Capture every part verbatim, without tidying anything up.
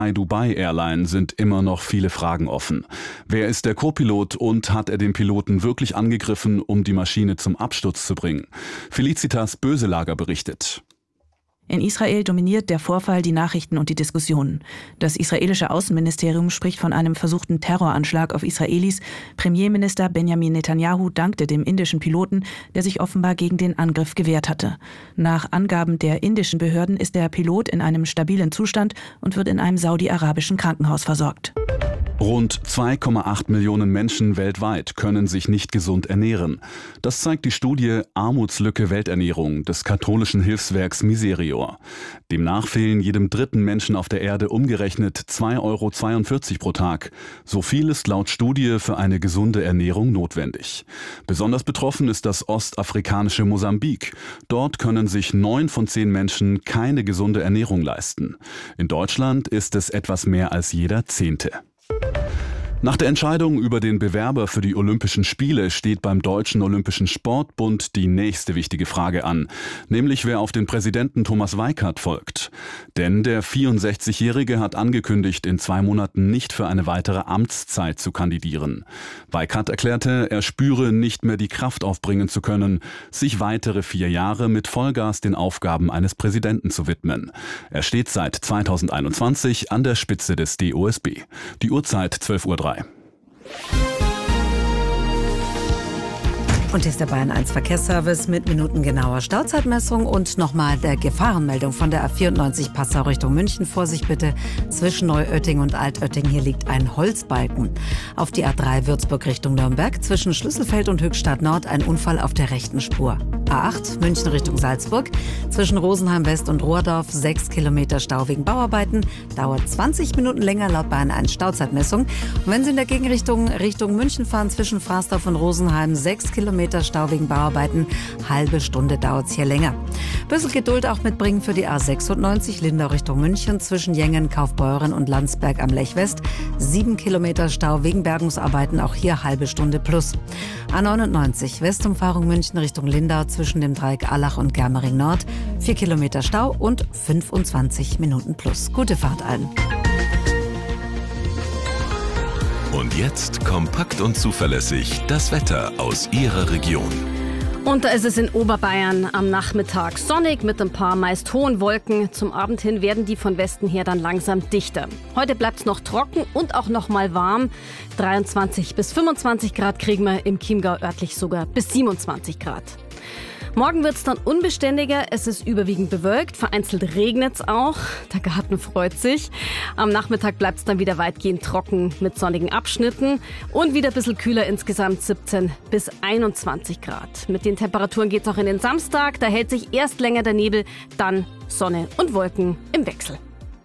Dubai Airline sind immer noch viele Fragen offen. Wer ist der Co-Pilot und hat er den Piloten wirklich angegriffen, um die Maschine zum Absturz zu bringen? Felicitas Böselager berichtet. In Israel dominiert der Vorfall die Nachrichten und die Diskussionen. Das israelische Außenministerium spricht von einem versuchten Terroranschlag auf Israelis. Premierminister Benjamin Netanyahu dankte dem indischen Piloten, der sich offenbar gegen den Angriff gewehrt hatte. Nach Angaben der indischen Behörden ist der Pilot in einem stabilen Zustand und wird in einem saudi-arabischen Krankenhaus versorgt. Rund zwei Komma acht Millionen Menschen weltweit können sich nicht gesund ernähren. Das zeigt die Studie Armutslücke Welternährung des katholischen Hilfswerks Miserior. Demnach fehlen jedem dritten Menschen auf der Erde umgerechnet zwei Euro zweiundvierzig pro Tag. So viel ist laut Studie für eine gesunde Ernährung notwendig. Besonders betroffen ist das ostafrikanische Mosambik. Dort können sich neun von zehn Menschen keine gesunde Ernährung leisten. In Deutschland ist es etwas mehr als jeder Zehnte. Nach der Entscheidung über den Bewerber für die Olympischen Spiele steht beim Deutschen Olympischen Sportbund die nächste wichtige Frage an, nämlich wer auf den Präsidenten Thomas Weikart folgt. Denn der vierundsechzigjährige hat angekündigt, in zwei Monaten nicht für eine weitere Amtszeit zu kandidieren. Weikart erklärte, er spüre nicht mehr die Kraft aufbringen zu können, sich weitere vier Jahre mit Vollgas den Aufgaben eines Präsidenten zu widmen. Er steht seit zweitausendeinundzwanzig an der Spitze des D O S B. Die Uhrzeit zwölf Uhr drei. Und hier ist der Bayern eins Verkehrsservice mit minutengenauer Stauzeitmessung und nochmal der Gefahrenmeldung von der A vierundneunzig Passau Richtung München. Vorsicht bitte, zwischen Neuötting und Altötting, hier liegt ein Holzbalken. Auf die A drei Würzburg Richtung Nürnberg, zwischen Schlüsselfeld und Höchstadt Nord ein Unfall auf der rechten Spur. A acht München Richtung Salzburg, zwischen Rosenheim West und Rohrdorf sechs Kilometer Stau wegen Bauarbeiten, dauert zwanzig Minuten länger laut Bayern eins Stauzeitmessung. Und wenn Sie in der Gegenrichtung Richtung München fahren, zwischen Fraßdorf und Rosenheim sechs Kilometer Stau wegen Bauarbeiten, halbe Stunde dauert es hier länger. Bisschen Geduld auch mitbringen für die A sechsundneunzig Lindau Richtung München, zwischen Jengen, Kaufbeuren und Landsberg am Lech West, sieben Kilometer Stau wegen Bergungsarbeiten, auch hier halbe Stunde plus. A neunundneunzig Westumfahrung München Richtung Lindau, zwischen dem Dreieck Allach und Germering Nord, vier Kilometer Stau und fünfundzwanzig Minuten plus. Gute Fahrt allen. Und jetzt kompakt und zuverlässig das Wetter aus Ihrer Region. Und da ist es in Oberbayern am Nachmittag sonnig mit ein paar meist hohen Wolken. Zum Abend hin werden die von Westen her dann langsam dichter. Heute bleibt es noch trocken und auch noch mal warm. dreiundzwanzig bis fünfundzwanzig Grad kriegen wir im Chiemgau, örtlich sogar bis siebenundzwanzig Grad. Morgen wird es dann unbeständiger, es ist überwiegend bewölkt, vereinzelt regnet es auch, der Garten freut sich. Am Nachmittag bleibt es dann wieder weitgehend trocken mit sonnigen Abschnitten und wieder ein bisschen kühler, insgesamt siebzehn bis einundzwanzig Grad. Mit den Temperaturen geht es auch in den Samstag, da hält sich erst länger der Nebel, dann Sonne und Wolken im Wechsel.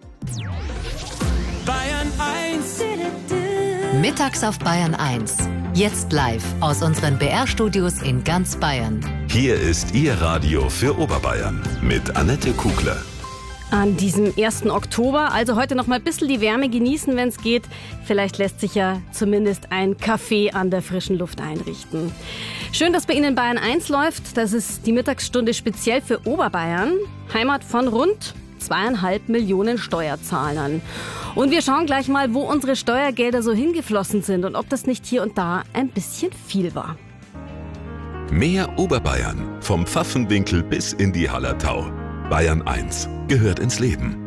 Bayern eins. Mittags auf Bayern eins. Jetzt live aus unseren B R-Studios in ganz Bayern. Hier ist Ihr Radio für Oberbayern mit Annette Kugler. An diesem ersten Oktober, also heute noch mal ein bisschen die Wärme genießen, wenn es geht. Vielleicht lässt sich ja zumindest ein Café an der frischen Luft einrichten. Schön, dass bei Ihnen Bayern eins läuft. Das ist die Mittagsstunde speziell für Oberbayern, Heimat von rund zweieinhalb Millionen Steuerzahlern. Und wir schauen gleich mal, wo unsere Steuergelder so hingeflossen sind und ob das nicht hier und da ein bisschen viel war. Mehr Oberbayern, vom Pfaffenwinkel bis in die Hallertau. Bayern eins gehört ins Leben.